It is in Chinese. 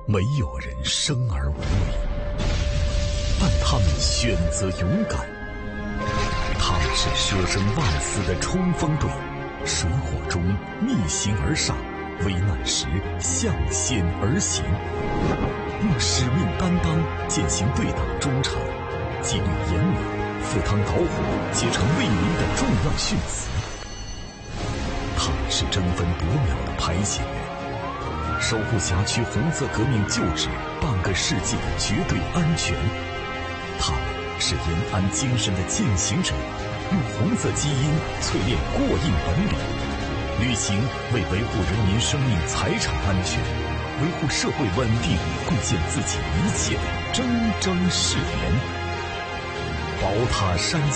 没有人生而无畏，但他们选择勇敢。他们是舍生忘死的冲锋队，水火中逆行而上，危难时向险而行，用使命担当践行对党忠诚，纪律严明，赴汤蹈火，竭诚为民的重要训词。他们是争分夺秒的排险员，守护辖区红色革命旧址半个世纪的绝对安全。他们是延安精神的践行者，用红色基因淬炼过硬本领，履行为维护人民生命财产安全、维护社会稳定贡献自己一切的铮铮誓言。宝塔山